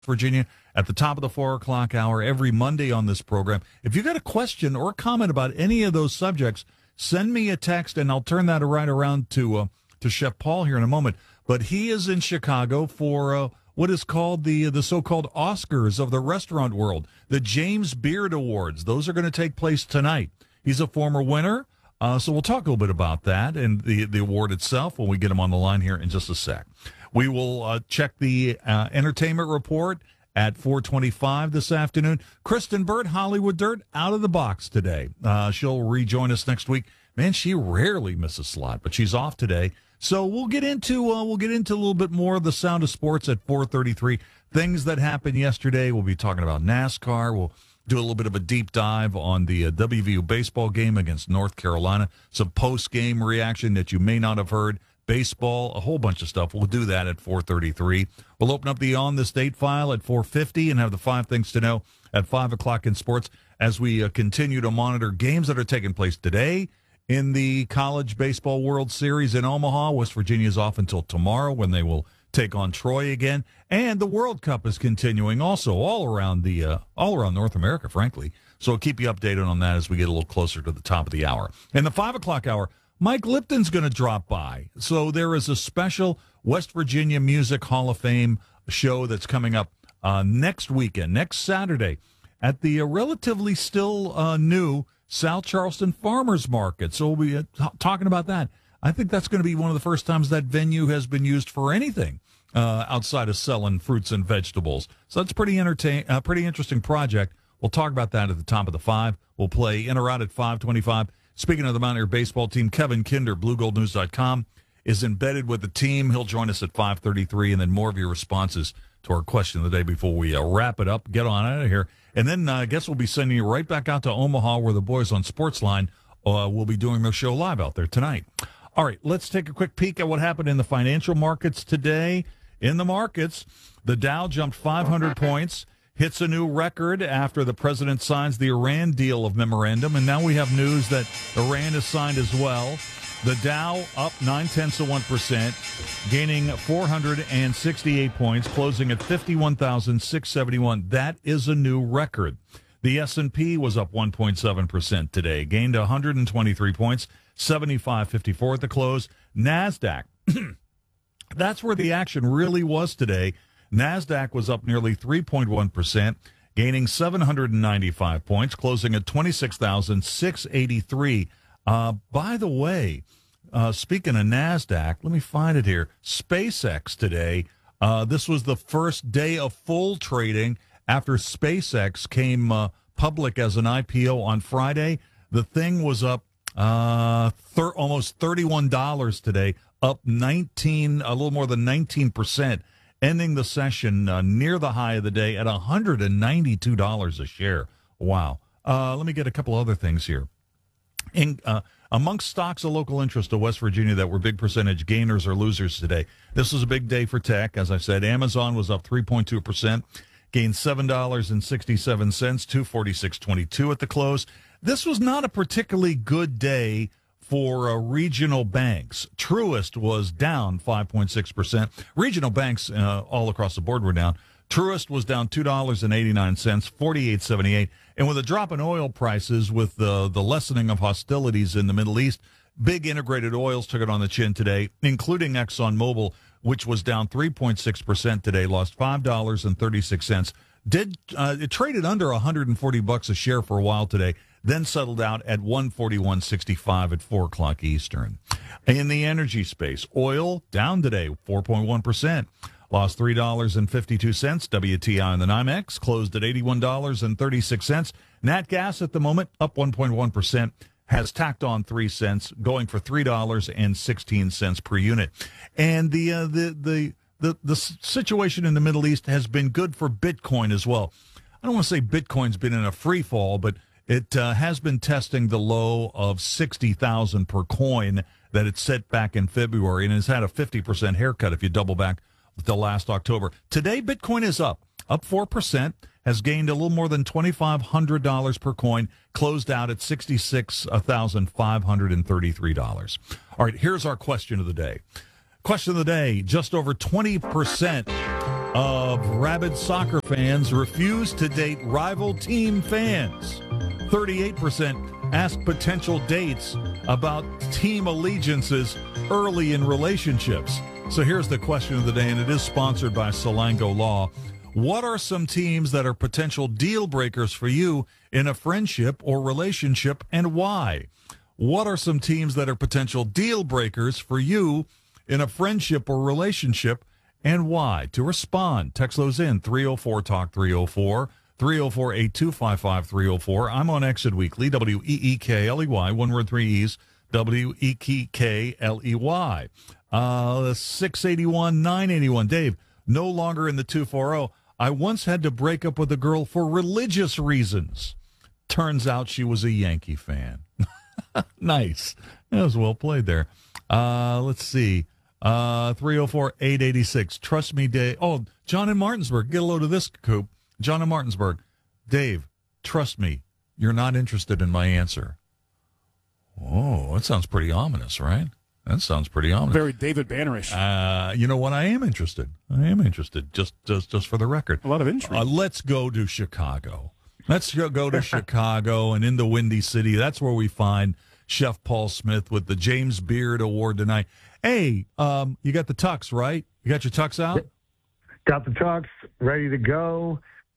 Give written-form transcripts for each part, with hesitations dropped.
Virginia at the top of the 4 o'clock hour every Monday on this program. If you got a question or a comment about any of those subjects, send me a text, and I'll turn that right around to Chef Paul here in a moment. But he is in Chicago for what is called the so-called Oscars of the restaurant world, the James Beard Awards. Those are going to take place tonight. He's a former winner, so we'll talk a little bit about that and the award itself when we get him on the line here in just a sec. We will check the entertainment report at 4:25 this afternoon. Kristen Burt, Hollywood Dirt, out of the box today. She'll rejoin us next week. Man, she rarely misses a slot, but she's off today. So we'll get into a little bit more of the sound of sports at 4:33. Things that happened yesterday. We'll be talking about NASCAR. We'll do a little bit of a deep dive on the WVU baseball game against North Carolina. Some post-game reaction that you may not have heard. Baseball, a whole bunch of stuff. We'll do that at 4:33. We'll open up the On the State file at 4:50 and have the 5 things to know at 5 o'clock in sports as we continue to monitor games that are taking place today in the College Baseball World Series in Omaha. West Virginia is off until tomorrow when they will take on Troy again. And the World Cup is continuing also all around North America, frankly. So I'll keep you updated on that as we get a little closer to the top of the hour. In the 5 o'clock hour, Mike Lipton's going to drop by. So there is a special West Virginia Music Hall of Fame show that's coming up next weekend, next Saturday, at the relatively still new South Charleston Farmers Market. So we'll be talking about that. I think that's going to be one of the first times that venue has been used for anything outside of selling fruits and vegetables. So that's pretty interesting project. We'll talk about that at the top of the 5. We'll play in or out at 5:25. Speaking of the Mountaineer baseball team, Kevin Kinder, BlueGoldNews.com, is embedded with the team. He'll join us at 5:33, and then more of your responses to our question of the day before we wrap it up, get on out of here. And then I guess we'll be sending you right back out to Omaha where the boys on Sportsline will be doing their show live out there tonight. All right, let's take a quick peek at what happened in the financial markets today. In the markets, the Dow jumped 500 points, hits a new record after the president signs the Iran deal of memorandum, and now we have news that Iran is signed as well. The Dow up 0.9%, gaining 468 points, closing at 51,671. That is a new record. The S&P was up 1.7% today, gained 123 points, 75.54 at the close. NASDAQ, that's where the action really was today. NASDAQ was up nearly 3.1%, gaining 795 points, closing at 26,683. By the way, speaking of NASDAQ, let me find it here. SpaceX today, this was the first day of full trading after SpaceX came public as an IPO on Friday. The thing was up almost $31 today, up a little more than 19%, ending the session near the high of the day at $192 a share. Wow. Let me get a couple other things here. Amongst stocks of local interest to West Virginia that were big percentage gainers or losers today, this was a big day for tech. As I said, Amazon was up 3.2%, gained $7.67, $246.22 at the close. This was not a particularly good day for regional banks. Truist was down 5.6%. Regional banks all across the board were down. Truist was down $2.89, 48.78. And with a drop in oil prices, with the lessening of hostilities in the Middle East, big integrated oils took it on the chin today, including ExxonMobil, which was down 3.6% today, lost $5.36. It traded under $140 a share for a while today, then settled out at $141.65 at 4 o'clock Eastern. In the energy space, oil down today 4.1%. Lost $3.52. WTI on the NYMEX closed at $81.36. Nat gas at the moment up 1.1%, has tacked on 3 cents, going for $3.16 per unit. And the situation in the Middle East has been good for Bitcoin as well. I don't want to say Bitcoin's been in a free fall, but it has been testing the low of 60,000 per coin that it set back in February, and has had a 50% haircut if you double back to last October. Today, Bitcoin is up 4%, has gained a little more than $2,500 per coin, closed out at $66,533. All right, here's our question of the day. Question of the day, just over 20% of rabid soccer fans refuse to date rival team fans. 38% ask potential dates about team allegiances early in relationships. So here's the question of the day, and it is sponsored by Salango Law. What are some teams that are potential deal breakers for you in a friendship or relationship, and why? What are some teams that are potential deal breakers for you in a friendship or relationship, and why? To respond, text those in 304-TALK 304, 304-8255 304. I'm on Exit Weekly, WEEKLEY, one word, three E's, WEEKLEY. 681-981. Dave, no longer in the 240. I once had to break up with a girl for religious reasons. Turns out she was a Yankee fan. Nice. That was well played there. Let's see. 304-886. Trust me, Dave. Oh, John in Martinsburg. Get a load of this, Coop. John in Martinsburg. Dave, trust me. You're not interested in my answer. Oh, that sounds pretty ominous, right? That sounds pretty ominous. Very David Bannerish. You know what? I am interested. Just for the record. A lot of intrigue. Let's go to Chicago. Let's go to Chicago, and in the Windy City. That's where we find Chef Paul Smith with the James Beard Award tonight. Hey, you got the tux, right? You got your tux out? Got the tux ready to go.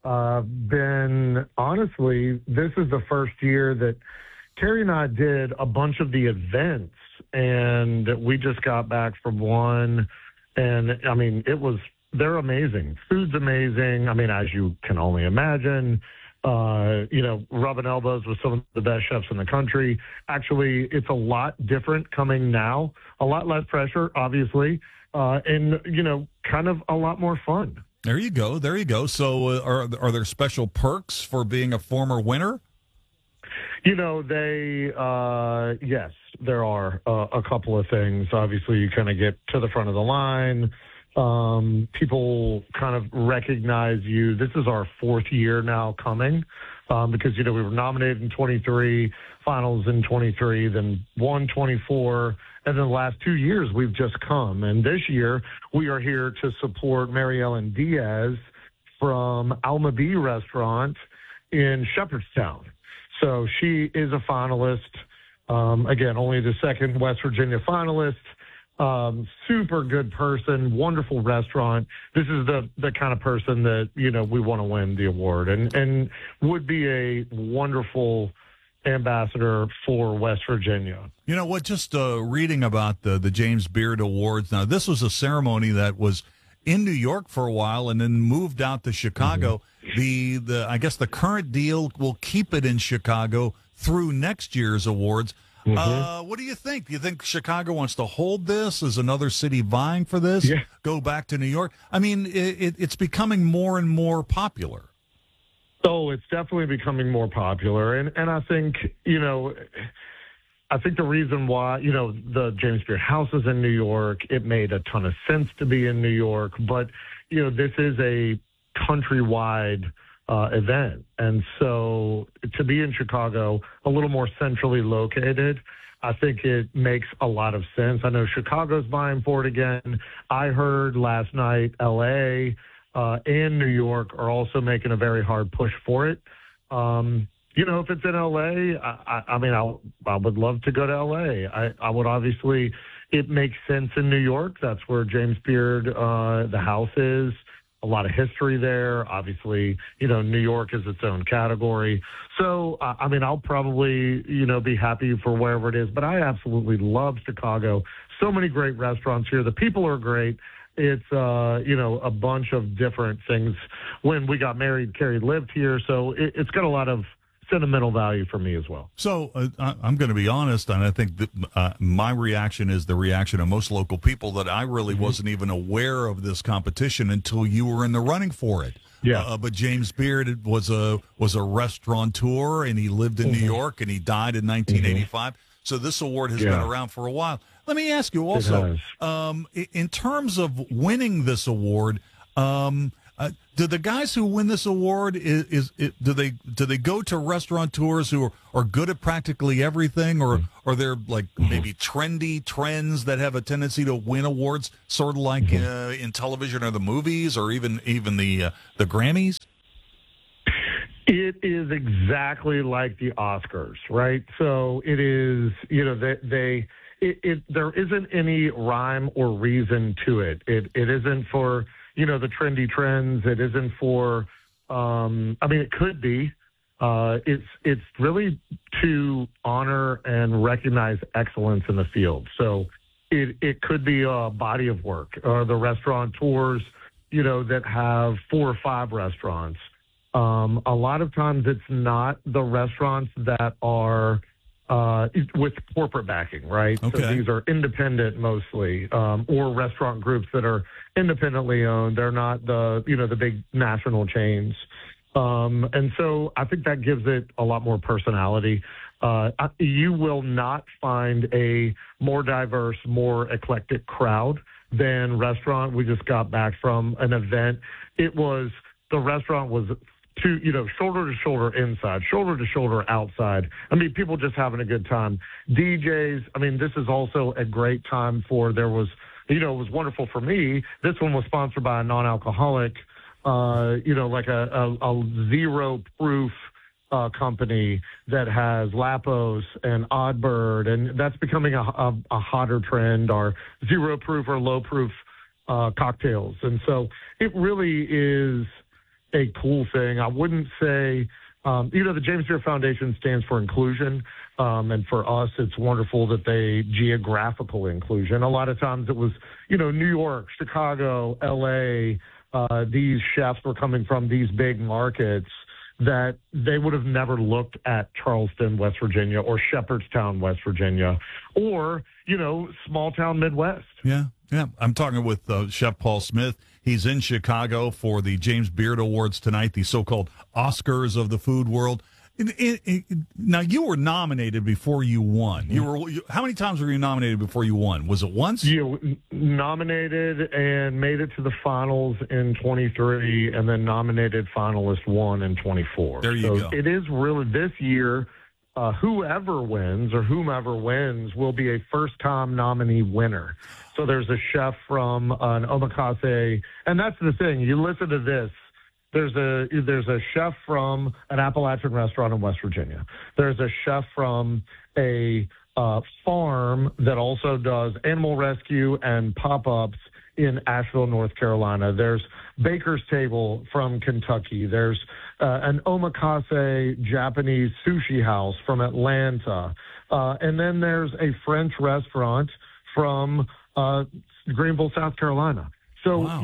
Honestly, this is the first year that Terry and I did a bunch of the events, and we just got back from one. And I mean, they're amazing. Food's amazing. I mean, as you can only imagine, rubbing elbows with some of the best chefs in the country. Actually, it's a lot different coming now, a lot less pressure, obviously, and, kind of a lot more fun. There you go. So are there special perks for being a former winner? Yes, there are a couple of things. Obviously, you kind of get to the front of the line. People kind of recognize you. This is our fourth year now coming because, we were nominated in 23, finals in 23, then won 24, and then the last 2 years we've just come. And this year we are here to support Mary Ellen Diaz from Alma B Restaurant in Shepherdstown. So she is a finalist. Again, only the second West Virginia finalist. Super good person, wonderful restaurant. This is the kind of person that, we want to win the award and would be a wonderful ambassador for West Virginia. You know what, just reading about the James Beard Awards. Now, this was a ceremony that was in New York for a while and then moved out to Chicago. Mm-hmm. I guess the current deal will keep it in Chicago through next year's awards. Mm-hmm. What do you think? Do you think Chicago wants to hold this? Is another city vying for this? Yeah. Go back to New York? I mean, it's becoming more and more popular. Oh, it's definitely becoming more popular. And I think, I think the reason why, the James Beard House is in New York, it made a ton of sense to be in New York. But, this is a countrywide event. And so to be in Chicago, a little more centrally located, I think it makes a lot of sense. I know Chicago's vying for it again. I heard last night L.A. And New York are also making a very hard push for it. If it's in L.A., I would love to go to L.A. I would obviously, it makes sense in New York. That's where James Beard, the house is. A lot of history there. Obviously, New York is its own category. So, I'll probably, be happy for wherever it is. But I absolutely love Chicago. So many great restaurants here. The people are great. It's, a bunch of different things. When we got married, Carrie lived here. So it's got a lot of sentimental value for me as well. So I'm going to be honest, and I think that my reaction is the reaction of most local people, that I really wasn't even aware of this competition until you were in the running for it. Yeah. But James Beard was a restaurateur, and he lived in New York, and he died in 1985. So this award has been around for a while. Let me ask you also, in terms of winning this award, Do the guys who win this award do they go to restaurateurs who are good at practically everything, or are there like maybe trendy trends that have a tendency to win awards, sort of like in television or the movies, or even the Grammys? It is exactly like the Oscars, right? So it is, there isn't any rhyme or reason to it. It isn't for, the trendy trends. It isn't for, it could be. It's really to honor and recognize excellence in the field. So it could be a body of work, or the restaurateurs, that have 4 or 5 restaurants. A lot of times it's not the restaurants that are with corporate backing, right? Okay. So these are independent mostly, or restaurant groups that are independently owned. They're not the big national chains. And so I think that gives it a lot more personality. You will not find a more diverse, more eclectic crowd than restaurant. We just got back from an event. The restaurant was shoulder to shoulder inside, shoulder to shoulder outside. People just having a good time. DJs, this is also a great time there was, it was wonderful for me. This one was sponsored by a non-alcoholic, like a zero proof company that has Lapos and Oddbird, and that's becoming a hotter trend, or zero proof or low proof cocktails. And so it really is a cool thing. I wouldn't say, the James Beard Foundation stands for inclusion, and for us, it's wonderful that geographical inclusion. A lot of times it was, New York, Chicago, L.A., these chefs were coming from these big markets that they would have never looked at Charleston, West Virginia, or Shepherdstown, West Virginia, or, small town Midwest. Yeah. I'm talking with Chef Paul Smith. He's in Chicago for the James Beard Awards tonight, the so-called Oscars of the food world. Now, you were nominated before you won. How many times were you nominated before you won? Was it once? Nominated and made it to the finals in 23, and then nominated finalist 1 in 24. There you go. It is really this year. Whomever wins will be a first-time nominee winner. So there's a chef from an omakase, and that's the thing. You listen to this. There's a chef from an Appalachian restaurant in West Virginia. There's a chef from a farm that also does animal rescue and pop-ups in Asheville, North Carolina. There's Baker's Table from Kentucky. There's an omakase Japanese sushi house from Atlanta. And then there's a French restaurant from Greenville, South Carolina. So, wow.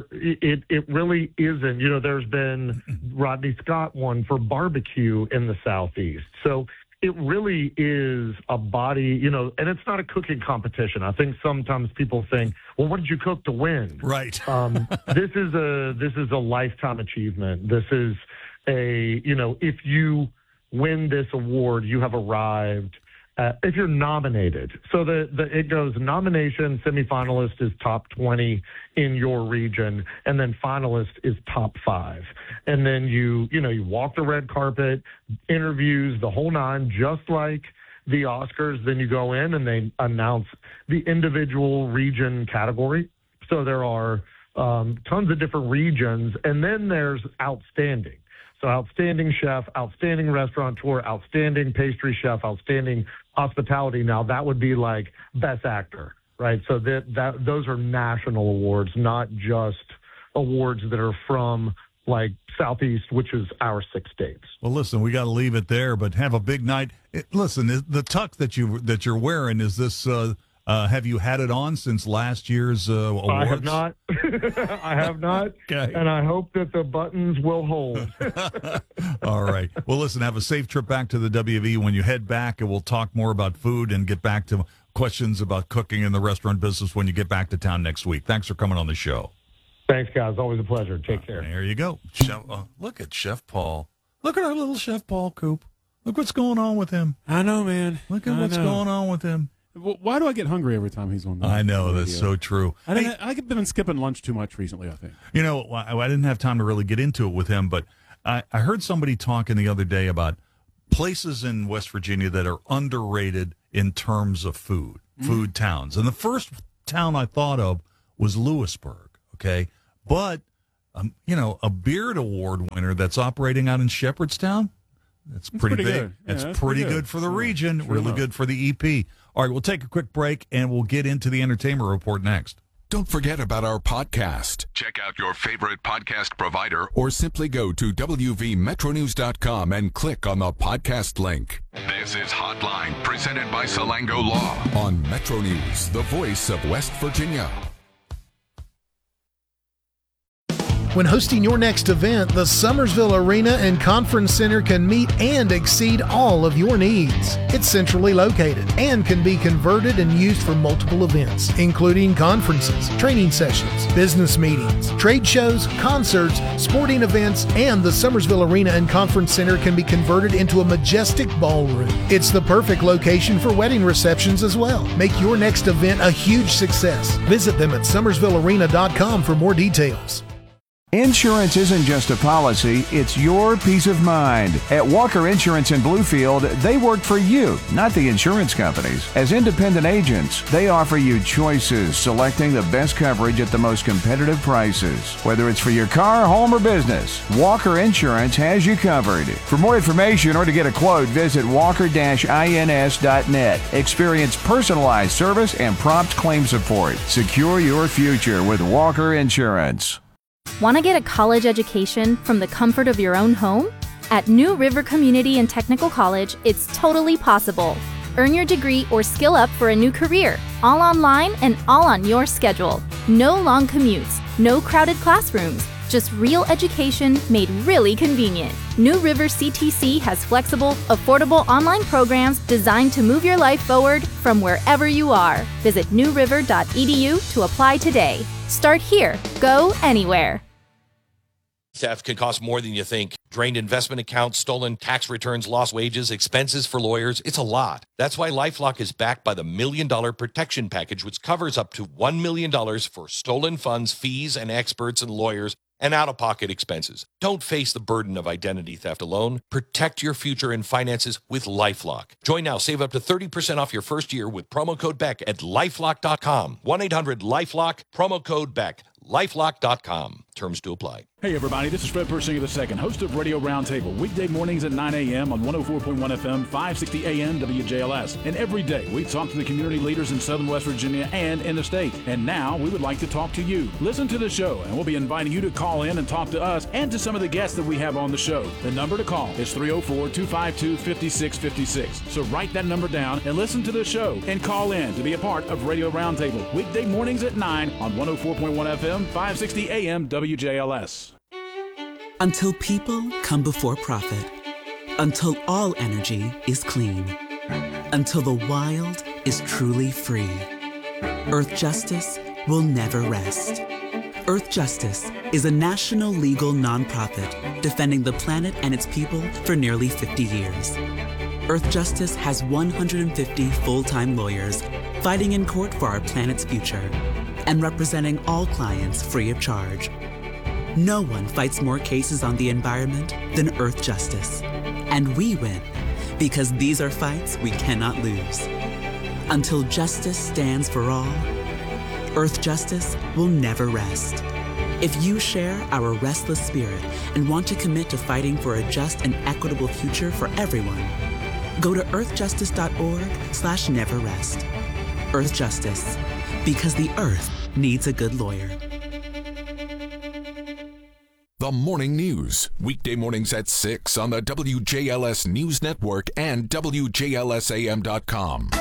It really isn't. There's been Rodney Scott one for barbecue in the Southeast. So it really is a body, and it's not a cooking competition. I think sometimes people think, well, what did you cook to win? Right. This is a lifetime achievement. This is if you win this award, you have arrived. If you're nominated, so it goes nomination, semifinalist is top 20 in your region, and then finalist is top 5. And then you walk the red carpet, interviews, the whole nine, just like the Oscars. Then you go in and they announce the individual region category. So there are tons of different regions, and then there's outstanding. So outstanding chef, outstanding restaurateur, outstanding pastry chef, outstanding hospitality. Now that would be like best actor, right? So those are national awards, not just awards that are from like Southeast, which is our 6 states. Well, listen, we got to leave it there, but have a big night. Listen, the tux that you're wearing, is this? Have you had it on since last year's awards? I have not. I have not. Okay. And I hope that the buttons will hold. All right. Well, listen, have a safe trip back to the WV. When you head back, and we'll talk more about food and get back to questions about cooking in the restaurant business when you get back to town next week. Thanks for coming on the show. Thanks, guys. Always a pleasure. Take care. There you go. Look at Chef Paul. Look at our little Chef Paul Coop. Look what's going on with him. I know, man. Look at what's going on with him. Why do I get hungry every time he's on? I know, that's so true. I've been skipping lunch too much recently, I think. You know, I didn't have time to really get into it with him, but I heard somebody talking the other day about places in West Virginia that are underrated in terms of food towns. And the first town I thought of was Lewisburg, okay? But, a Beard Award winner that's operating out in Shepherdstown, that's pretty big. Good. Yeah, that's pretty good for the region, sure really enough. good for the EP. All right, we'll take a quick break, and we'll get into the entertainment report next. Don't forget about our podcast. Check out your favorite podcast provider or simply go to wvmetronews.com and click on the podcast link. This is Hotline, presented by Salango Law on Metro News, the voice of West Virginia. When hosting your next event, the Summersville Arena and Conference Center can meet and exceed all of your needs. It's centrally located and can be converted and used for multiple events, including conferences, training sessions, business meetings, trade shows, concerts, sporting events, and the Summersville Arena and Conference Center can be converted into a majestic ballroom. It's the perfect location for wedding receptions as well. Make your next event a huge success. Visit them at summersvillearena.com for more details. Insurance isn't just a policy, it's your peace of mind. At Walker Insurance in Bluefield, they work for you, not the insurance companies. As independent agents, they offer you choices, selecting the best coverage at the most competitive prices. Whether it's for your car, home, or business, Walker Insurance has you covered. For more information or to get a quote, visit walker-ins.net. Experience personalized service and prompt claim support. Secure your future with Walker Insurance. Want to get a college education from the comfort of your own home? At New River Community and Technical College, it's totally possible. Earn your degree or skill up for a new career, all online and all on your schedule. No long commutes, no crowded classrooms, just real education made really convenient. New River CTC has flexible, affordable online programs designed to move your life forward from wherever you are. Visit newriver.edu to apply today. Start here. Go anywhere. Theft can cost more than you think. Drained investment accounts, stolen tax returns, lost wages, expenses for lawyers. It's a lot. That's why LifeLock is backed by the $1 Million Protection Package, which covers up to $1 million for stolen funds, fees, and experts and lawyers, and out-of-pocket expenses. Don't face the burden of identity theft alone. Protect your future and finances with LifeLock. Join now. Save up to 30% off your first year with promo code BECK at LifeLock.com. 1-800-LifeLock, promo code BECK. LifeLock.com. Terms to apply. Hey, everybody, this is Fred Persinger II, host of Radio Roundtable, weekday mornings at 9 a.m. on 104.1 FM, 560 AM WJLS. And every day, we talk to the community leaders in Southern West Virginia and in the state. And now, we would like to talk to you. Listen to the show, and we'll be inviting you to call in and talk to us and to some of the guests that we have on the show. The number to call is 304-252-5656. So write that number down and listen to the show and call in to be a part of Radio Roundtable, weekday mornings at 9 on 104.1 FM, 560 AM WJLS. Until people come before profit. Until all energy is clean. Until the wild is truly free. Earth Justice will never rest. Earth Justice is a national legal nonprofit defending the planet and its people for nearly 50 years. Earth Justice has 150 full-time lawyers fighting in court for our planet's future and representing all clients free of charge. No one fights more cases on the environment than Earth Justice. And we win because these are fights we cannot lose. Until justice stands for all, Earth Justice will never rest. If you share our restless spirit and want to commit to fighting for a just and equitable future for everyone, go to earthjustice.org/neverrest. Earth Justice, because the Earth needs a good lawyer. The Morning News, weekday mornings at 6 on the WJLS News Network and WJLSAM.com.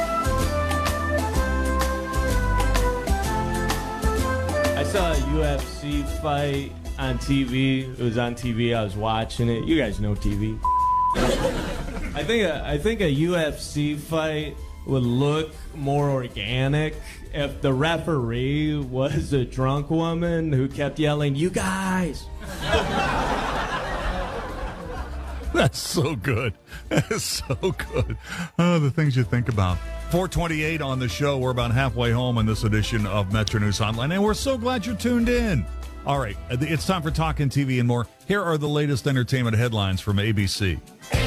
I saw a UFC fight on TV. It was on TV. I was watching it. You guys know TV. I think a UFC fight would look more organic if the referee was a drunk woman who kept yelling, "You guys!" That's so good. That is so good. Oh, the things you think about. 428 on the show. We're about halfway home on this edition of Metro News Hotline, and we're so glad you're tuned in. All right, it's time for Talkin' TV and more. Here are the latest entertainment headlines from ABC.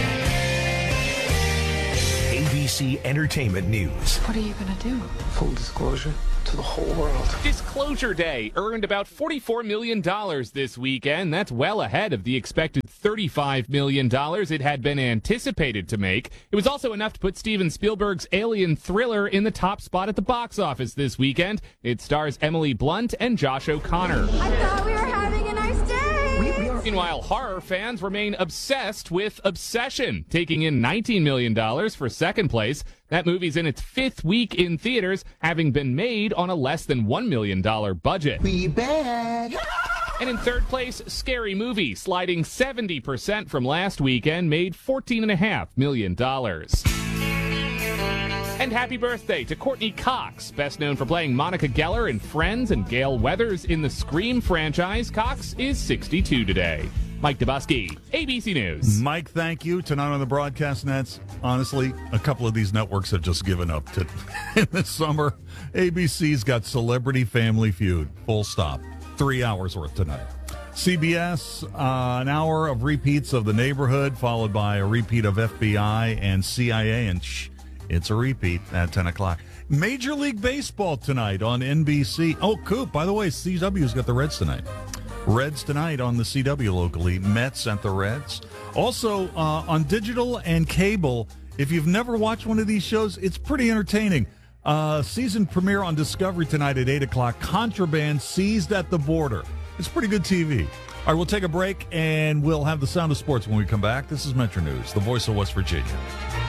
ABC Entertainment News. What are you going to do? Full disclosure to the whole world. Disclosure Day earned about $44 million this weekend. That's well ahead of the expected $35 million it had been anticipated to make. It was also enough to put Steven Spielberg's Alien thriller in the top spot at the box office this weekend. It stars Emily Blunt and Josh O'Connor. I thought we were having a nice day. Meanwhile, horror fans remain obsessed with Obsession, taking in $19 million for second place. That movie's in its fifth week in theaters, having been made on a less than $1 million budget. We back. And in third place, Scary Movie, sliding 70% from last weekend, made $14.5 million. And happy birthday to Courtney Cox, best known for playing Monica Geller in Friends and Gale Weathers in the Scream franchise. Cox is 62 today. Mike Dubusky, ABC News. Mike, thank you. Tonight on the broadcast nets, honestly, a couple of these networks have just given up to in the summer. ABC's got Celebrity Family Feud, full stop. 3 hours worth tonight. CBS, an hour of repeats of The Neighborhood, followed by a repeat of FBI and CIA, and it's a repeat at 10 o'clock. Major League Baseball tonight on NBC. Oh, Coop, by the way, CW's got the Reds tonight. Reds tonight on the CW locally. Mets at the Reds. Also, on digital and cable, if you've never watched one of these shows, it's pretty entertaining. Season premiere on Discovery tonight at 8 o'clock. Contraband Seized at the Border. It's pretty good TV. All right, we'll take a break, and we'll have the sound of sports when we come back. This is Metro News, the voice of West Virginia.